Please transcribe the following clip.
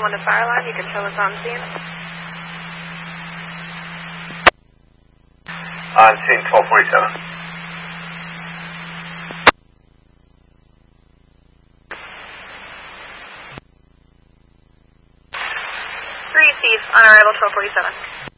1 to fire line. You can show us on scene. On scene 1247. 3 Steve, on arrival 1247.